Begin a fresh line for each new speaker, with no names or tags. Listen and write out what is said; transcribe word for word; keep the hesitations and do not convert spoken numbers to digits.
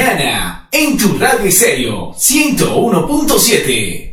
mañana en tu radio y serio ciento uno punto siete.